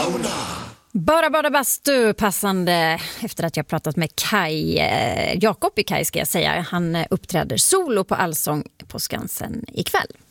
Bara bastu, passande efter att jag pratat med Jakob i Kaj ska jag säga. Han uppträder solo på Allsång på Skansen ikväll.